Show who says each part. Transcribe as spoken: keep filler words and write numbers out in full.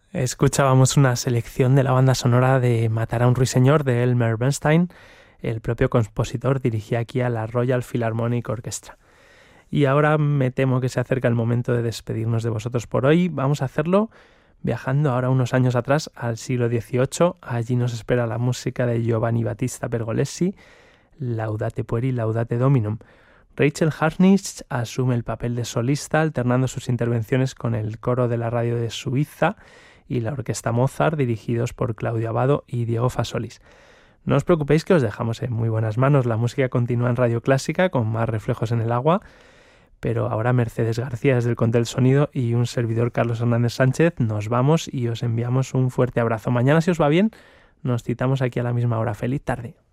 Speaker 1: Escuchábamos una selección de la banda sonora de Matar a un ruiseñor de Elmer Bernstein. El propio compositor dirigía aquí a la Royal Philharmonic Orchestra. Y ahora me temo que se acerca el momento de despedirnos de vosotros por hoy. Vamos a hacerlo viajando ahora unos años atrás al siglo dieciocho. Allí nos espera la música de Giovanni Battista Pergolesi, Laudate Pueri, Laudate Dominum. Rachel Harnich asume el papel de solista, alternando sus intervenciones con el coro de la radio de Suiza y la orquesta Mozart, dirigidos por Claudio Abbado y Diego Fasolis. No os preocupéis, que os dejamos en muy buenas manos. La música continúa en Radio Clásica con más Reflejos en el Agua, pero ahora Mercedes García desde el Control del Sonido y un servidor, Carlos Hernández Sánchez, nos vamos y os enviamos un fuerte abrazo. Mañana, si os va bien, nos citamos aquí a la misma hora. ¡Feliz tarde!